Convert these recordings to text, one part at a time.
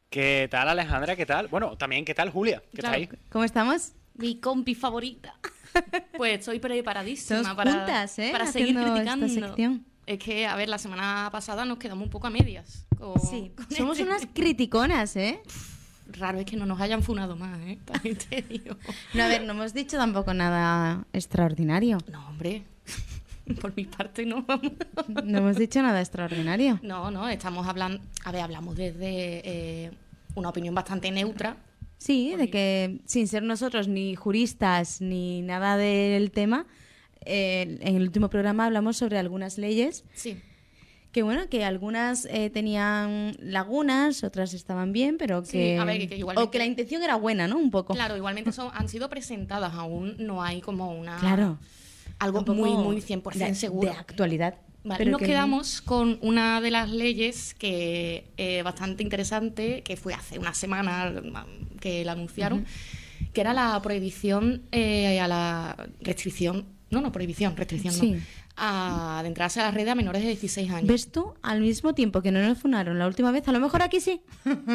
¿Qué tal, Alejandra? ¿Qué tal? Bueno, también, ¿qué tal, Julia? ¿Qué Claro. tal ahí? ¿Cómo estamos? Mi compi favorita. Pues estoy preparadísima Somos para, juntas, para seguir haciendo criticando. esta sección. Es que, a ver, la semana pasada nos quedamos un poco a medias. Sí, somos unas criticonas, ¿eh? Raro es que no nos hayan funado más, ¿eh? También te digo. No, a ver, no hemos dicho tampoco nada extraordinario. No, hombre. Por mi parte, no. No hemos dicho nada extraordinario. No, estamos hablando... A ver, hablamos desde una opinión bastante neutra. Sí, de que sin ser nosotros ni juristas ni nada del tema, en el último programa hablamos sobre algunas leyes Sí. que, bueno, que algunas tenían lagunas, otras estaban bien, pero Sí, que... a ver, que igualmente- O que la intención era buena, ¿no? Un poco. Claro, igualmente han sido presentadas. Aún no hay como una... Claro. Algo Un poco muy 100% seguro. De actualidad. Vale, Pero nos que- quedamos con una de las leyes que bastante interesante, que fue hace una semana que la anunciaron, que era la prohibición a la restricción, restricción Sí. no, a adentrarse a la red a menores de 16 años. ¿Ves tú? Al mismo tiempo que no nos funaron la última vez, a lo mejor aquí sí.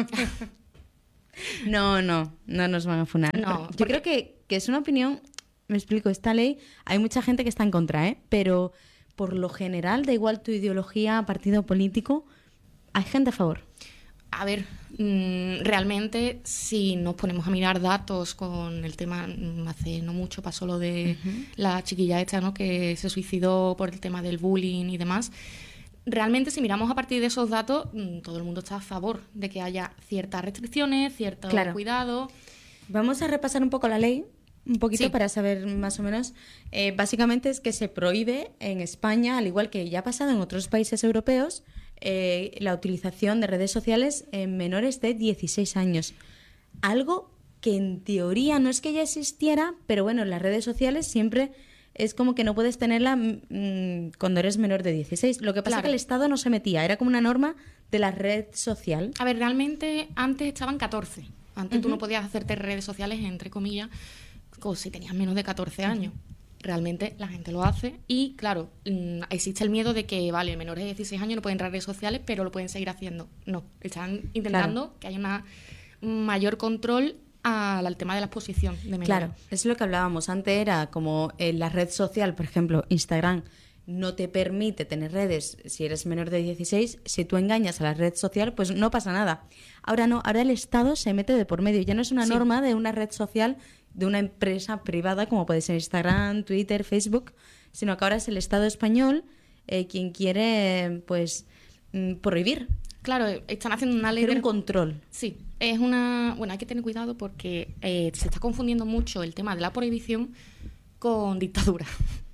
No nos van a funar. No, Yo porque- creo que es una opinión, me explico, esta ley, hay mucha gente que está en contra, ¿eh? Pero por lo general, da igual tu ideología, partido político, hay gente a favor. A ver, realmente si nos ponemos a mirar datos con el tema, hace no mucho pasó lo de la chiquilla esta, ¿no?, que se suicidó por el tema del bullying y demás. Realmente si miramos a partir de esos datos, todo el mundo está a favor de que haya ciertas restricciones, cierto Claro. cuidado. Vamos a repasar un poco la ley, un poquito Sí. para saber más o menos. Básicamente es que se prohíbe en España, al igual que ya ha pasado en otros países europeos, la utilización de redes sociales en menores de 16 años. Algo que en teoría no es que ya existiera, pero bueno, en las redes sociales siempre es como que no puedes tenerla cuando eres menor de 16. Lo que pasa es Claro. que el Estado no se metía, era como una norma de la red social. A ver, realmente antes estaban 14. Antes tú no podías hacerte redes sociales, entre comillas, como si tenías menos de 14 años. Realmente la gente lo hace y, claro, existe el miedo de que, vale, menores de 16 años no pueden entrar a redes sociales, pero lo pueden seguir haciendo. No, están intentando que haya un mayor control al tema de la exposición de menores. Claro, es lo que hablábamos. Antes era como la red social, por ejemplo, Instagram, no te permite tener redes si eres menor de 16. Si tú engañas a la red social, pues no pasa nada. Ahora no, ahora el Estado se mete de por medio. Ya no es una Sí. norma de una red social de una empresa privada como puede ser Instagram, Twitter, Facebook, sino que ahora es el Estado español quien quiere, pues, prohibir, Claro, están haciendo una ley hacer de... un control. Sí, es una... Bueno, hay que tener cuidado porque se está confundiendo mucho el tema de la prohibición con dictadura.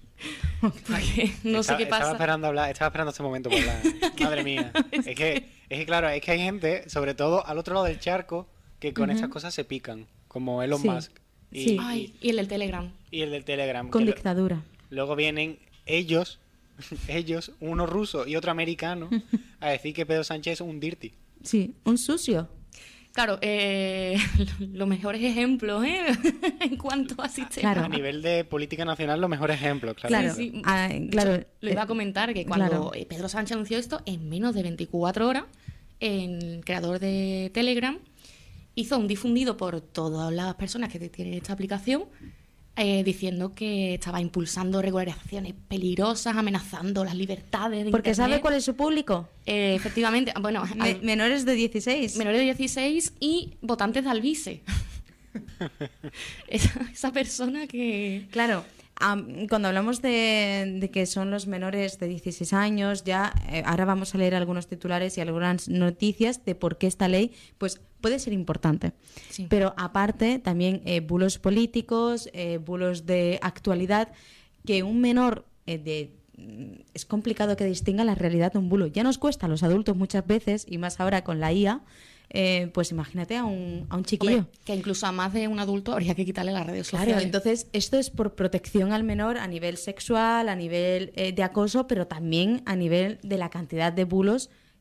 Porque no sé qué pasa. Estaba esperando este momento para hablar. Madre mía. Claro, es que hay gente, sobre todo al otro lado del charco, que con estas cosas se pican, como Elon Sí. Musk. Sí. Ay, y el del Telegram. Y el del Telegram. Con que dictadura. luego vienen ellos, uno ruso y otro americano, a decir que Pedro Sánchez es un dirty. Sí, un sucio. Claro, los mejores ejemplos, ¿eh? En cuanto a sistemas. Claro. A nivel de política nacional, los mejores ejemplos, claro. Claro, Sí, sí. claro. Lo iba a comentar que cuando claro. Pedro Sánchez anunció esto, en menos de 24 horas, el creador de Telegram hizo un difundido por todas las personas que tienen esta aplicación diciendo que estaba impulsando regularizaciones peligrosas, amenazando las libertades de Porque Internet. ¿sabe cuál es su público? Efectivamente, bueno, Menores de 16. menores de 16 y votantes de Alvise. esa persona que... Claro, cuando hablamos de que son los menores de 16 años, ya ahora vamos a leer algunos titulares y algunas noticias de por qué esta ley pues puede ser importante. Sí. Pero aparte también bulos políticos, bulos de actualidad, que un menor es complicado que distinga la realidad de un bulo. Ya nos cuesta a los adultos muchas veces, y más ahora con la IA, pues imagínate a un chiquillo. Hombre, que incluso a más de un adulto habría que quitarle las redes sociales. Claro, entonces esto es por protección al menor a nivel sexual, a nivel de acoso, pero también a nivel de la cantidad de bulos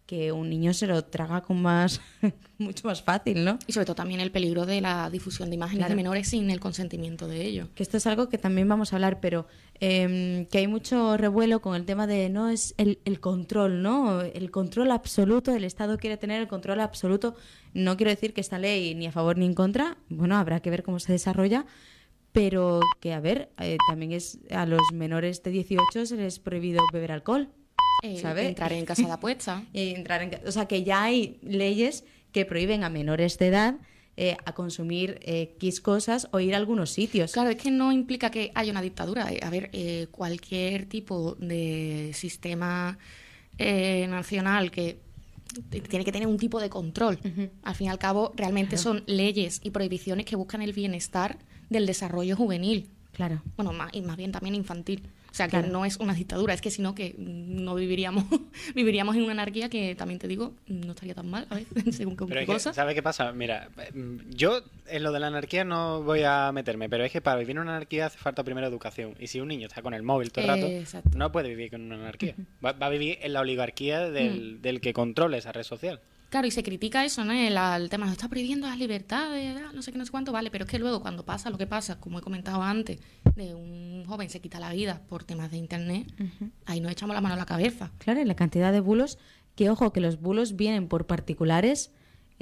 que un niño se lo traga con más mucho más fácil, ¿no? Y sobre todo también el peligro de la difusión de imágenes de menores sin el consentimiento de ellos. Que esto es algo que también vamos a hablar, pero que hay mucho revuelo con el tema de no es el control, ¿no? El control absoluto, el Estado quiere tener el control absoluto. No quiero decir que esta ley ni a favor ni en contra, bueno, habrá que ver cómo se desarrolla, pero que, a ver, también es a los menores de 18 se les prohibido beber alcohol. ¿Sabes? Entrar en casa de apuesta. O sea, que ya hay leyes que prohíben a menores de edad a consumir X cosas o ir a algunos sitios. Claro, es que no implica que haya una dictadura. A ver, cualquier tipo de sistema nacional que tiene que tener un tipo de control. Al fin y al cabo, realmente son leyes y prohibiciones que buscan el bienestar del desarrollo juvenil. Claro. Bueno, más bien también infantil. O sea, que no es una dictadura, es que si no, que no viviríamos en una anarquía que, también te digo, no estaría tan mal a veces, según qué cosa. ¿Sabes qué pasa? Mira, yo en lo de la anarquía no voy a meterme, pero es que para vivir en una anarquía hace falta primero educación. Y si un niño está con el móvil todo el rato, no puede vivir con una anarquía. Va a vivir en la oligarquía del que controle esa red social. Claro, y se critica eso, ¿no? El tema, está prohibiendo las libertades, no sé qué, no sé cuánto, vale, pero es que luego cuando pasa lo que pasa, como he comentado antes, de un joven se quita la vida por temas de internet, ahí nos echamos la mano a la cabeza. Claro, y la cantidad de bulos, que ojo, que los bulos vienen por particulares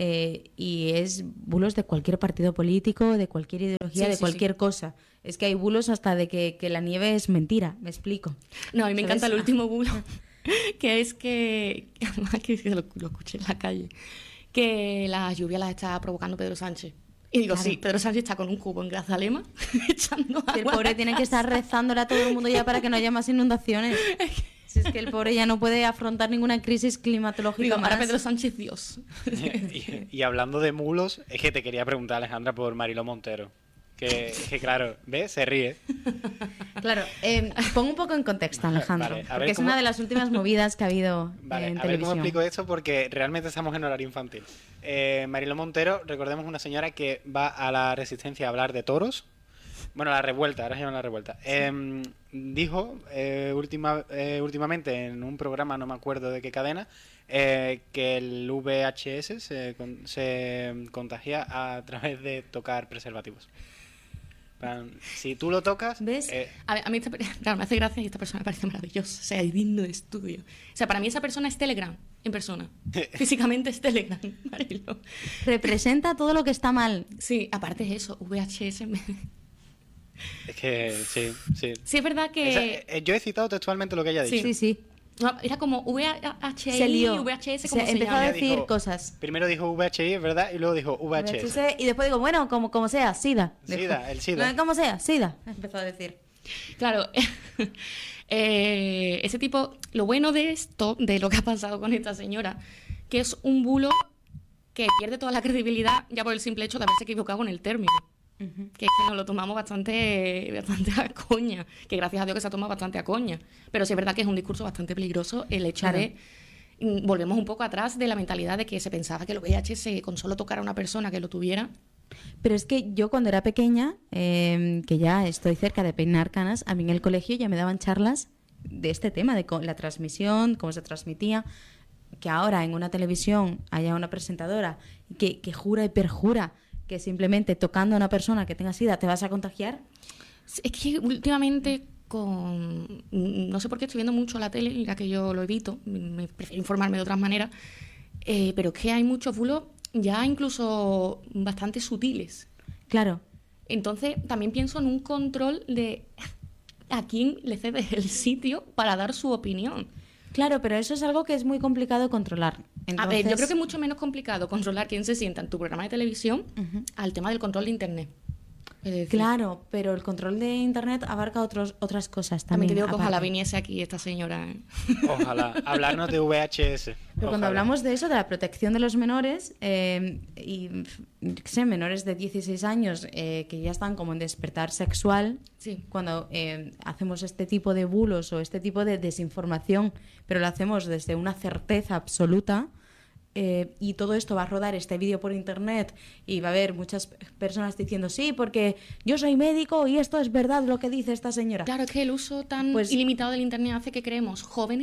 y es bulos de cualquier partido político, de cualquier ideología, de cualquier cosa. Es que hay bulos hasta de que la nieve es mentira, me explico. No, a mí me encanta el último bulo. Que es que lo escuché en la calle, que la lluvia la está provocando Pedro Sánchez. Y digo, sí, Pedro Sánchez está con un cubo en Grazalema echando agua. El pobre tiene que estar rezándole a todo el mundo ya para que no haya más inundaciones. Si es que el pobre ya no puede afrontar ninguna crisis climatológica. Digo, más. para Pedro Sánchez, Dios. Y hablando de mulos, es que te quería preguntar, Alejandra, por Mariló Montero. Que claro, ¿ves? Se ríe. Claro, pongo un poco en contexto, Alejandro, Vale, porque es una de las últimas movidas que ha habido en televisión. A ver cómo explico esto, porque realmente estamos en horario infantil. Mariló Montero, recordemos, una señora que va a la Resistencia a hablar de toros. Bueno, la revuelta, ahora se llama la revuelta. Dijo últimamente en un programa, no me acuerdo de qué cadena, que el VHS se contagia a través de tocar preservativos. Si tú lo tocas... ¿Ves? A mí me hace gracia y esta persona me parece maravillosa. O sea, es digno de estudio. O sea, para mí esa persona es Telegram en persona. Físicamente es Telegram, Marilo. Representa todo lo que está mal. Sí, aparte es eso, VHS... Es que sí. Sí, es verdad que... yo he citado textualmente lo que ella ha dicho. Sí. No, era como VHI, se lió. VHS, como se empezó llama. a decir cosas. Primero dijo VHI, es verdad, y luego dijo VHS. Y después digo, bueno, como sea, SIDA. El SIDA. Como sea, SIDA. Empezó a decir. Claro, ese tipo... Lo bueno de esto, de lo que ha pasado con esta señora, que es un bulo que pierde toda la credibilidad ya por el simple hecho de haberse equivocado con el término. Que es que nos lo tomamos bastante a coña, que gracias a Dios que se ha tomado bastante a coña, pero sí es verdad que es un discurso bastante peligroso el hecho de, volvemos un poco atrás de la mentalidad de que se pensaba que el VIH con solo tocar a una persona que lo tuviera. Pero es que yo cuando era pequeña, que ya estoy cerca de peinar canas, a mí en el colegio ya me daban charlas de este tema, de la transmisión, cómo se transmitía, que ahora en una televisión haya una presentadora que jura y perjura que simplemente tocando a una persona que tenga SIDA te vas a contagiar. Es que últimamente no sé por qué estoy viendo mucho la tele, ya que yo lo evito, me prefiero informarme de otras maneras, pero es que hay muchos bulos ya incluso bastante sutiles. Claro. Entonces también pienso en un control de a quién le cede el sitio para dar su opinión. Claro, pero eso es algo que es muy complicado controlar. Entonces... A ver, yo creo que es mucho menos complicado controlar quién se sienta en tu programa de televisión al tema del control de Internet. Claro, pero el control de Internet abarca otras cosas también. También te digo que ojalá viniese aquí esta señora. Ojalá, hablarnos de VHS. Pero cuando hablamos de eso, de la protección de los menores, y menores de 16 años que ya están como en despertar sexual, sí. Cuando hacemos este tipo de bulos o este tipo de desinformación, pero lo hacemos desde una certeza absoluta, y todo esto va a rodar este vídeo por internet y va a haber muchas personas diciendo sí, porque yo soy médico y esto es verdad lo que dice esta señora. Claro, es que el uso tan ilimitado del internet hace que creemos jóvenes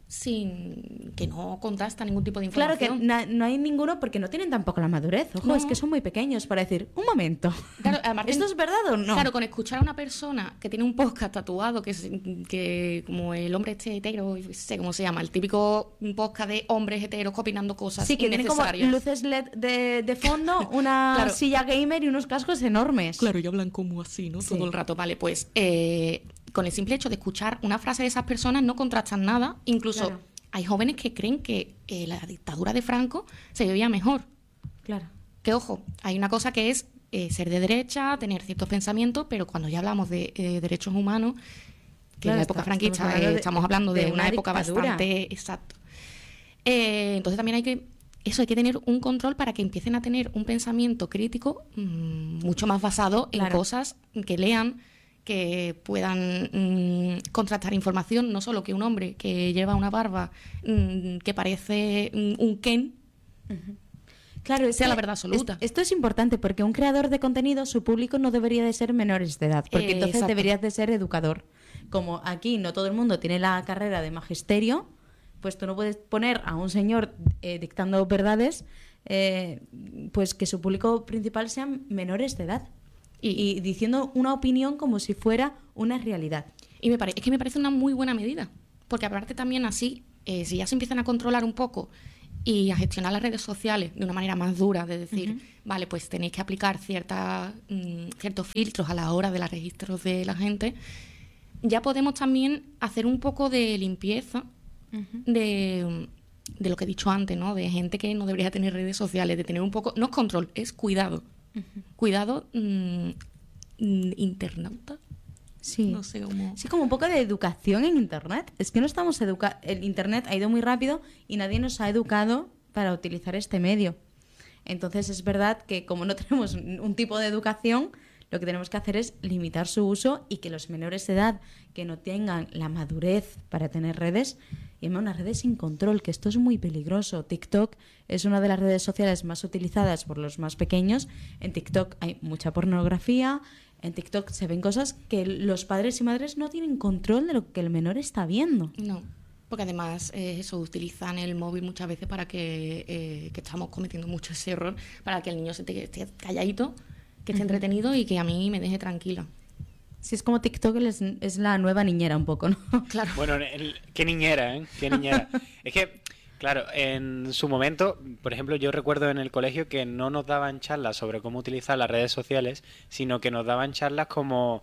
sin que no contrasta ningún tipo de Claro que información. no hay ninguno porque no tienen tampoco la madurez. Ojo, No. es que son muy pequeños para decir, un momento, Claro, además, ¿esto es verdad o no? Claro, con escuchar a una persona que tiene un podcast tatuado, que como el hombre hetero, yo qué sé cómo se llama, el típico podcast de hombres heteros opinando cosas Sí, que tiene como innecesarias. luces LED de fondo, una Claro. silla gamer y unos cascos enormes. Claro, y hablan como así, ¿no? Sí. Todo el rato. Vale, pues con el simple hecho de escuchar una frase de esas personas no contrastan nada. Incluso Claro. hay jóvenes que creen que la dictadura de Franco se vivía mejor. Claro. Que ojo, hay una cosa que es ser de derecha, tener ciertos pensamientos, pero cuando ya hablamos de derechos humanos, que Claro, en la época franquista estamos hablando de una época dictadura. bastante exacto. Entonces también hay que tener un control para que empiecen a tener un pensamiento crítico mucho más basado en Claro. cosas que lean, que puedan contrastar información, no solo que un hombre que lleva una barba que parece un Ken Claro, sea la verdad absoluta. Esto es importante porque un creador de contenido, su público no debería de ser menores de edad, porque entonces Exacto. deberías de ser educador. Como aquí no todo el mundo tiene la carrera de magisterio, pues tú no puedes poner a un señor dictando verdades, pues que su público principal sean menores de edad y diciendo una opinión como si fuera una realidad. Y es que me parece una muy buena medida, porque aparte también así, si ya se empiezan a controlar un poco y a gestionar las redes sociales de una manera más dura, de decir, vale, pues tenéis que aplicar ciertos filtros a la hora de los registros de la gente, ya podemos también hacer un poco de limpieza de lo que he dicho antes, ¿no? De gente que no debería tener redes sociales, de tener un poco, no es control, es cuidado. Cuidado internauta. Sí. No sé cómo... Sí, como un poco de educación en Internet. Es que no estamos educados. El Internet ha ido muy rápido y nadie nos ha educado para utilizar este medio. Entonces es verdad que como no tenemos un tipo de educación, lo que tenemos que hacer es limitar su uso y que los menores de edad que no tengan la madurez para tener redes, y además unas redes sin control, que esto es muy peligroso. TikTok es una de las redes sociales más utilizadas por los más pequeños. En TikTok hay mucha pornografía. En TikTok se ven cosas que los padres y madres no tienen control de lo que el menor está viendo. No, porque además eso, utilizan el móvil muchas veces para que estamos cometiendo mucho ese error, para que el niño esté calladito, que esté entretenido y que a mí me deje tranquila. Si es como TikTok es la nueva niñera un poco, ¿no? Claro. Bueno, qué niñera, ¿eh? Qué niñera. Es que, claro, en su momento, por ejemplo, yo recuerdo en el colegio que no nos daban charlas sobre cómo utilizar las redes sociales, sino que nos daban charlas como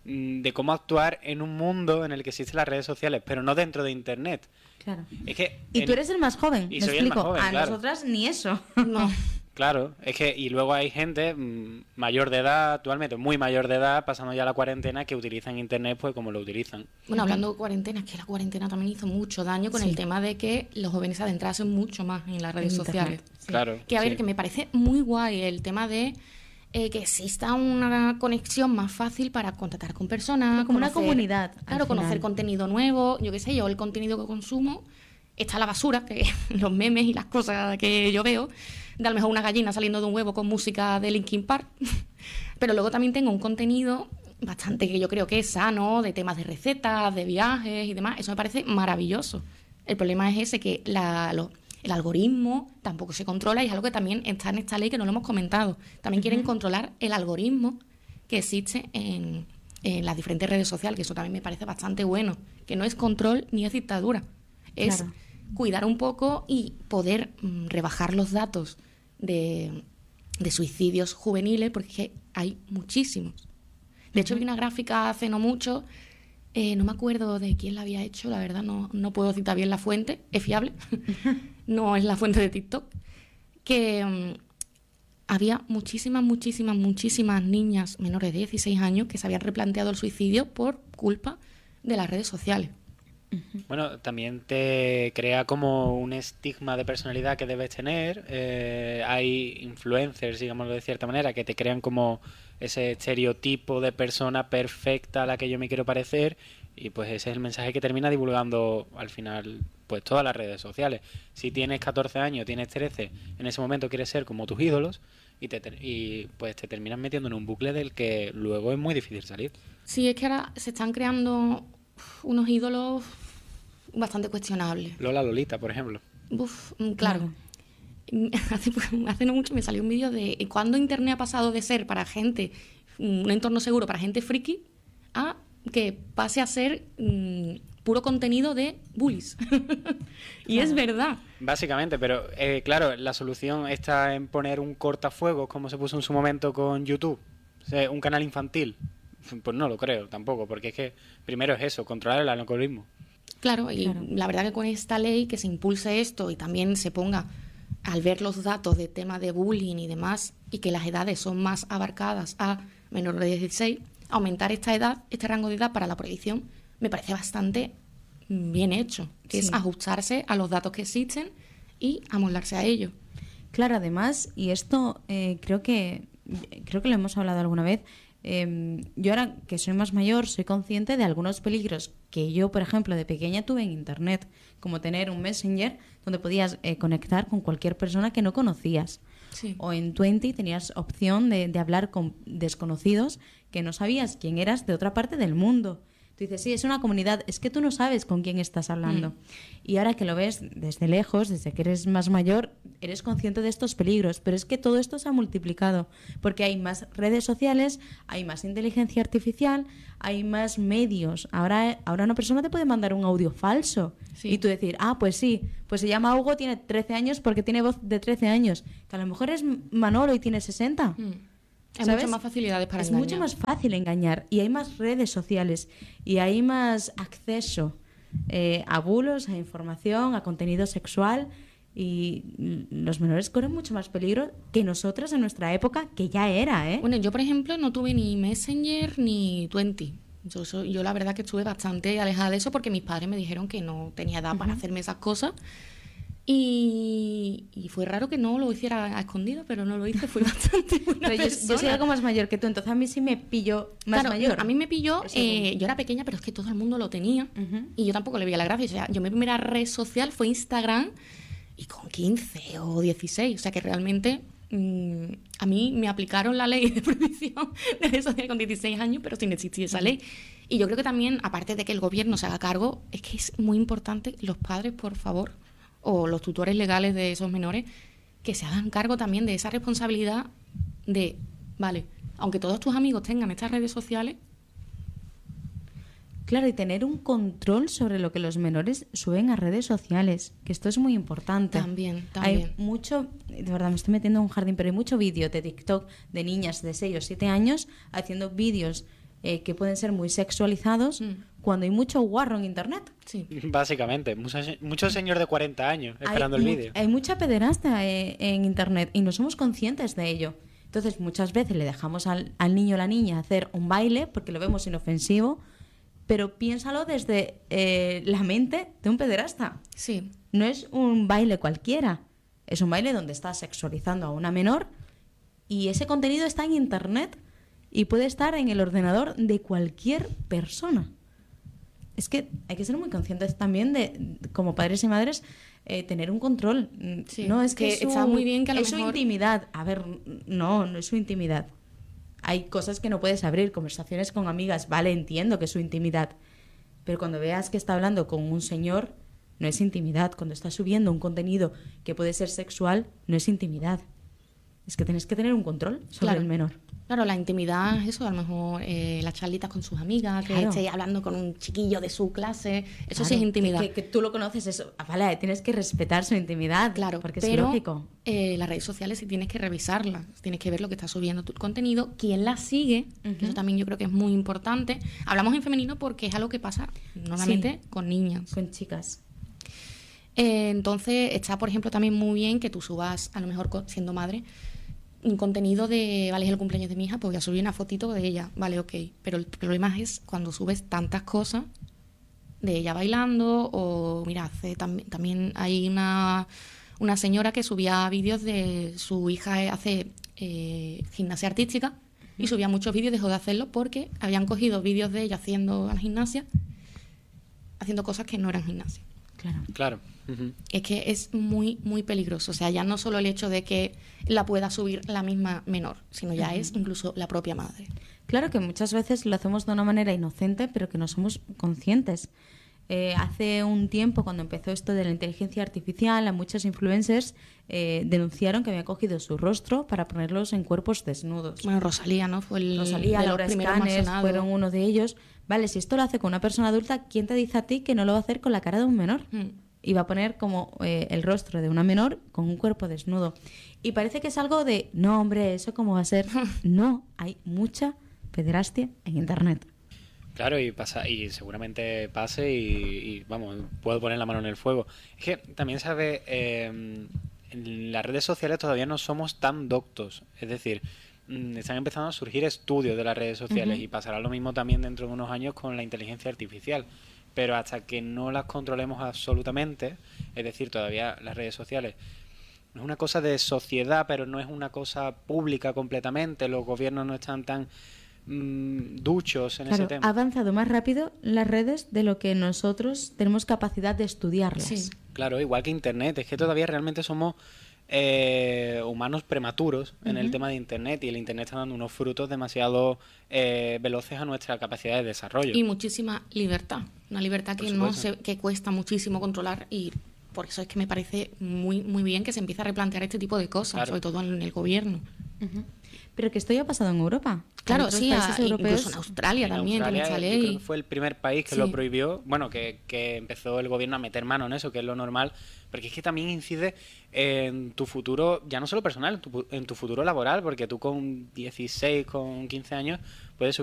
de cómo actuar en un mundo en el que existen las redes sociales, pero no dentro de Internet. Claro. Es que Y tú eres el más joven, Y me soy el más explico. joven, a claro. nosotras ni eso. No. Claro, es que y luego hay gente mayor de edad, actualmente muy mayor de edad, pasando ya la cuarentena, que utilizan Internet pues como lo utilizan. Bueno, hablando de cuarentena, es que la cuarentena también hizo mucho daño con el tema de que los jóvenes se adentrasen mucho más en las redes En sociales. Internet, sí. Claro. Que a ver, sí. que me parece muy guay el tema de que exista una conexión más fácil para contactar con personas. Como una comunidad, al Claro, conocer final. contenido nuevo. Yo qué sé, yo el contenido que consumo está la basura, que los memes y las cosas que yo veo, de a lo mejor una gallina saliendo de un huevo con música de Linkin Park. Pero luego también tengo un contenido bastante que yo creo que es sano, de temas de recetas, de viajes y demás. Eso me parece maravilloso. El problema es ese, que el algoritmo tampoco se controla y es algo que también está en esta ley que no lo hemos comentado. También quieren controlar el algoritmo que existe en las diferentes redes sociales, que eso también me parece bastante bueno, que no es control ni es dictadura, es Claro. cuidar un poco y poder rebajar los datos de suicidios juveniles, porque es que hay muchísimos. De hecho, vi una gráfica hace no mucho, no me acuerdo de quién la había hecho, la verdad no puedo citar bien la fuente, es fiable, no es la fuente de TikTok, que había muchísimas niñas menores de 16 años que se habían replanteado el suicidio por culpa de las redes sociales. Bueno, también te crea como un estigma de personalidad que debes tener. Hay influencers, digámoslo de cierta manera, que te crean como ese estereotipo de persona perfecta a la que yo me quiero parecer, y pues ese es el mensaje que termina divulgando al final pues todas las redes sociales. Si tienes 14 años, tienes 13, en ese momento quieres ser como tus ídolos y pues te terminas metiendo en un bucle del que luego es muy difícil salir. Sí, es que ahora se están creando unos ídolos bastante cuestionable. Lola Lolita, por ejemplo. Uf, claro. Hace no mucho me salió un vídeo de cuándo Internet ha pasado de ser para gente, un entorno seguro para gente friki, a que pase a ser puro contenido de bullies. Y es verdad. Básicamente, pero claro, la solución está en poner un cortafuegos, como se puso en su momento con YouTube, o sea, un canal infantil. Pues no lo creo tampoco, porque es que primero es eso, controlar el algoritmo. Claro, y la verdad que con esta ley que se impulse esto y también se ponga, al ver los datos de tema de bullying y demás, y que las edades son más abarcadas a menores de 16, aumentar esta edad, este rango de edad para la prohibición, me parece bastante bien hecho, que es ajustarse a los datos que existen y amoldarse a ellos. Claro, además, y esto creo que lo hemos hablado alguna vez, yo ahora que soy más mayor soy consciente de algunos peligros que yo, por ejemplo, de pequeña tuve en Internet, como tener un Messenger donde podías conectar con cualquier persona que no conocías. Sí. O en Twenty tenías opción de hablar con desconocidos que no sabías quién eras de otra parte del mundo. Tú dices, sí, es una comunidad, es que tú no sabes con quién estás hablando. Y ahora que lo ves desde lejos, desde que eres más mayor, eres consciente de estos peligros. Pero es que todo esto se ha multiplicado, porque hay más redes sociales, hay más inteligencia artificial, hay más medios. Ahora una persona te puede mandar un audio falso y tú decir, pues sí, pues se llama Hugo, tiene 13 años porque tiene voz de 13 años. Que a lo mejor es Manolo y tiene 60. Hay muchas más facilidades para engañar. Es mucho más fácil engañar y hay más redes sociales y hay más acceso a bulos, a información, a contenido sexual, y los menores corren mucho más peligro que nosotras en nuestra época, que ya era, ¿eh? Bueno, yo por ejemplo no tuve ni Messenger ni Twenty. Yo la verdad que estuve bastante alejada de eso porque mis padres me dijeron que no tenía edad para hacerme esas cosas. Y fue raro que no lo hiciera a escondido, pero no lo hice, fui bastante buena Pero persona. yo soy algo más mayor que tú, entonces a mí sí me pilló más mayor. A mí me pilló, yo era pequeña, pero es que todo el mundo lo tenía y yo tampoco le veía la gracia. O sea, yo mi primera red social fue Instagram y con 15 o 16, o sea que realmente a mí me aplicaron la ley de prohibición de redes sociales con 16 años, pero sin existir esa ley. Y yo creo que también, aparte de que el gobierno se haga cargo, es que es muy importante los padres, por favor, o los tutores legales de esos menores, que se hagan cargo también de esa responsabilidad de, vale, aunque todos tus amigos tengan estas redes sociales. Claro, y tener un control sobre lo que los menores suben a redes sociales, que esto es muy importante. También. Hay mucho, de verdad me estoy metiendo en un jardín, pero hay mucho vídeo de TikTok de niñas de 6 o 7 años haciendo vídeos que pueden ser muy sexualizados cuando hay mucho guarro en Internet. Sí. Básicamente, mucho señor de 40 años esperando el vídeo. Hay mucha pederasta en Internet y no somos conscientes de ello. Entonces muchas veces le dejamos al niño o la niña hacer un baile porque lo vemos inofensivo, pero piénsalo desde la mente de un pederasta. Sí. No es un baile cualquiera, es un baile donde estás sexualizando a una menor y ese contenido está en Internet y puede estar en el ordenador de cualquier persona. Es que hay que ser muy conscientes también de, como padres y madres, tener un control. Sí, no es que está muy bien que a lo es su mejor... intimidad. A ver, no es su intimidad. Hay cosas que no puedes abrir, conversaciones con amigas, vale, entiendo que es su intimidad. Pero cuando veas que está hablando con un señor, no es intimidad. Cuando está subiendo un contenido que puede ser sexual, no es intimidad. Es que tienes que tener un control sobre el menor. Claro, la intimidad es eso, a lo mejor las charlitas con sus amigas, que esté hablando con un chiquillo de su clase, eso sí es intimidad. Que tú lo conoces, eso, vale, tienes que respetar su intimidad, claro, porque pero, es lógico. Las redes sociales sí tienes que revisarlas, tienes que ver lo que está subiendo tu contenido, quién la sigue, que eso también yo creo que es muy importante. Hablamos en femenino porque es algo que pasa normalmente con niñas. Con chicas. Entonces está, por ejemplo, también muy bien que tú subas, a lo mejor siendo madre, un contenido de, vale, es el cumpleaños de mi hija, pues voy a subir una fotito de ella, vale, ok. Pero el problema es cuando subes tantas cosas de ella bailando, o mira, también hay una señora que subía vídeos de su hija, hace gimnasia artística, y subía muchos vídeos, dejó de hacerlo porque habían cogido vídeos de ella haciendo la gimnasia, haciendo cosas que no eran gimnasia. Claro. Es que es muy, muy peligroso. O sea, ya no solo el hecho de que la pueda subir la misma menor, sino ya es incluso la propia madre. Claro que muchas veces lo hacemos de una manera inocente, pero que no somos conscientes. Hace un tiempo, cuando empezó esto de la inteligencia artificial, a muchos influencers denunciaron que había cogido su rostro para ponerlos en cuerpos desnudos. Bueno, Rosalía, ¿no? Fue Rosalía, Laura Escanes fueron uno de ellos. Vale, si esto lo hace con una persona adulta, ¿quién te dice a ti que no lo va a hacer con la cara de un menor? Y va a poner como el rostro de una menor con un cuerpo desnudo. Y parece que es algo de, no, hombre, ¿eso cómo va a ser? No, hay mucha pederastia en Internet. Claro, y pasa, y seguramente pase y vamos, puedo poner la mano en el fuego. Es que también sabe, en las redes sociales todavía no somos tan doctos. Es decir, están empezando a surgir estudios de las redes sociales y pasará lo mismo también dentro de unos años con la inteligencia artificial. Pero hasta que no las controlemos absolutamente, es decir, todavía las redes sociales no es una cosa de sociedad, pero no es una cosa pública completamente. Los gobiernos no están tan duchos en ese tema. Ha avanzado más rápido las redes de lo que nosotros tenemos capacidad de estudiarlas. Sí. Claro, igual que Internet. Es que todavía realmente somos humanos prematuros en el tema de Internet, y el Internet está dando unos frutos demasiado veloces a nuestra capacidad de desarrollo. Y muchísima libertad. Una libertad Por que supuesto. que cuesta muchísimo controlar, y por eso es que me parece muy, muy bien que se empiece a replantear este tipo de cosas, Claro. sobre todo en el gobierno. Pero que esto ya ha pasado en Europa. Claro, En otros sí, países europeos. incluso en Australia En también Australia, tiene esta yo creo ley. que fue el primer país que Sí. lo prohibió, bueno, que empezó el gobierno a meter mano en eso, que es lo normal, porque es que también incide en tu futuro, ya no solo personal, en tu futuro laboral, porque tú con 16, con 15 años puedes